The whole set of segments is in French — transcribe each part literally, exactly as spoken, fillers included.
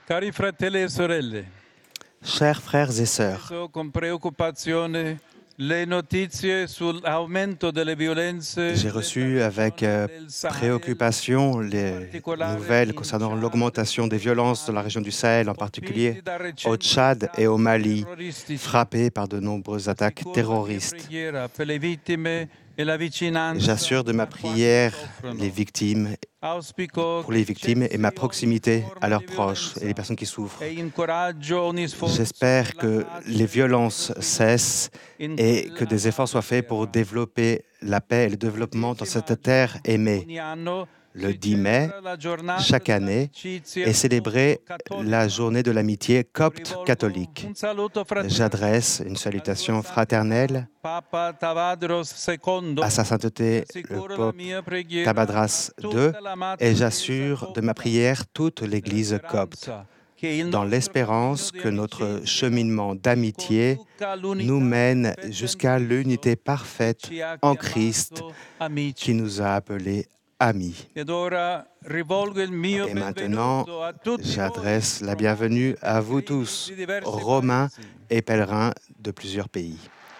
Cari fratelli e sorelle, Chers frères et sœurs, adesso con preoccupazione le notizie sull'aumento delle violenze j'ai nelle reçu avec regioni euh, del Sahel, préoccupation in les particolare nouvelles in concernant Ciad l'augmentation des e violences dans la Mali, région du Sahel, en colpiti particulier da au recenti Tchad et au attacchi Mali, terroristici. frappés par de nombreuses attaques Assicuro la mia terroristes. preghiera per le vittime e la vicinanza J'assure de ma a quanti prière les soffrono. victimes, Auspico pour che les victimes et cessi ma ogni proximité à forma leurs di proches et les violenza personnes qui souffrent. e incoraggio ogni sforzo per J'espère la que les pace e lo violences sviluppo cessent in et que des efforts quell'amata soient faits pour terra. développer la paix et le Il développement dans dieci cette terre maggio aimée. ogni anno Le si dix mai, celebra la giornata chaque année, est dell'amicizia célébrée la copto-cattolica. journée de l'amitié Io copte rivolgo catholique. un saluto fraterno J'adresse une a Sua salutation Santità fraternelle Papa Tavadros à secondo sa e sainteté le assicuro la pape mia preghiera a Tabadras deux tutta l'amata et Chiesa j'assure de ma copta, prière toute nella l'Église copte, speranza che il dans nostro cammino l'espérance di que notre amicizia cheminement ci d'amitié conduca nous all'unità mène perfetta in jusqu'à Cristo l'unité che parfaite ci ha en Christ chiamato qui amici. nous a appelés amis. Ed ora rivolgo il mio Et maintenant, benvenuto a tutti voi, j'adresse la romani e bienvenue à vous pellegrini tous, di diversi Romains paesi. et pèlerins de plusieurs pays.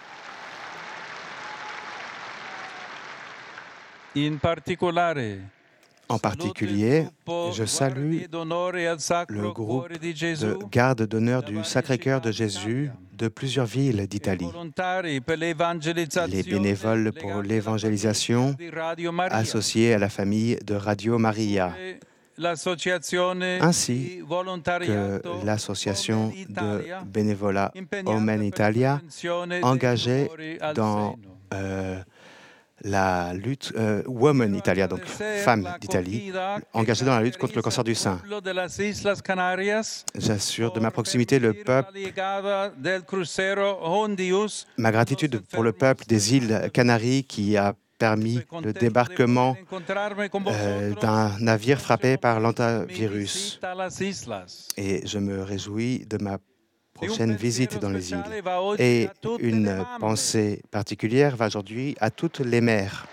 In particolare, En saluto il particulier, gruppo je salue Guardie d'Onore al le Sacro Cuore groupe di de Gesù garde d'honneur da du varie Sacré-Cœur città de Jésus d'Italia de plusieurs villes e i d'Italie, volontari per les l'evangelizzazione bénévoles pour legati alla famiglia l'évangélisation di Radio Maria, associés à la famille de Radio Maria, oppure l'associazione ainsi di que volontariato Omen l'association de Italia, bénévolat Omen impegnata per la Italia, prevenzione dei engagée tumori al dans seno. euh, la lutte, euh, Women Quiero Italia, donc agradecer femmes la d'Italie, acogida que engagées dans la lutte contre le caracteriza cancer al du sein. pueblo de las Islas Canarias J'assure de ma por proximité le permitir la peuple, llegada del crucero Hondius ma a los gratitude pour le enfermos peuple de des îles Lampedusa. Canaries qui a permis Estoy le contento de poder débarquement encontrarme con euh, vosotros d'un la navire frappé par próxima mi l'antivirus. visita a las islas. Et je me réjouis de ma E un prochaine visite pensiero dans les îles. speciale va oggi Et a tutte le une mamme. pensée particulière va aujourd'hui à toutes les mères.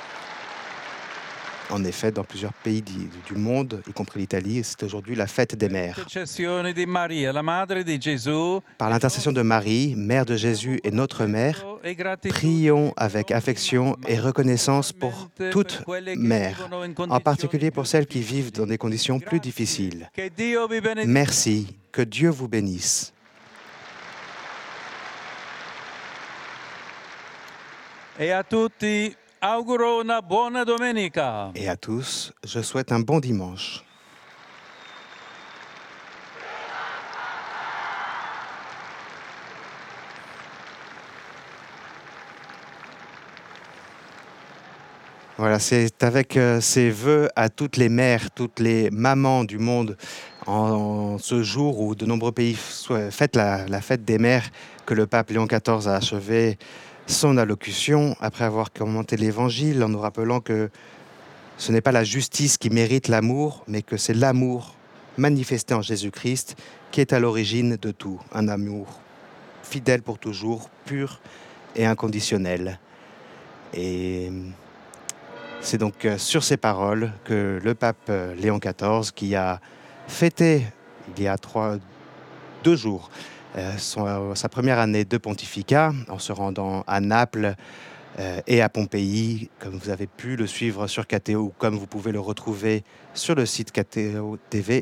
En effet, dans plusieurs pays du du monde, y compris l'Italie, c'est aujourd'hui la fête des Per mères. l'intercessione di Maria, la madre di Gesù, Par e l'intercession de nostra, Marie, Mère de preghiamo Jésus et con notre Mère, affetto e gratitudine prions per avec ogni affection et mamma, reconnaissance pour specialmente per toutes quelle che mères, vivono in en condizioni particulier pour più celles qui vivent dans difficili. des conditions plus Grazie, difficiles. che Dio vi benedica. Merci, que Dieu vous bénisse. E a tutti auguro una buona domenica. Et à tous, je souhaite un bon dimanche. Voilà, c'est avec euh, ces vœux à toutes les mères, toutes les mamans du monde, en, en ce jour où de nombreux pays f- fêtent la, la fête des mères, que le pape Léon quatorze a achevé son allocution après avoir commenté l'Évangile en nous rappelant que ce n'est pas la justice qui mérite l'amour, mais que c'est l'amour manifesté en Jésus-Christ qui est à l'origine de tout. Un amour fidèle pour toujours, pur et inconditionnel. Et c'est donc euh, sur ces paroles que le pape euh, Léon quatorze, qui a fêté il y a trois, deux jours euh, son- sa première année de pontificat en se rendant à Naples euh, et à Pompéi, comme vous avez pu le suivre sur K T O ou comme vous pouvez le retrouver sur le site K T O T V,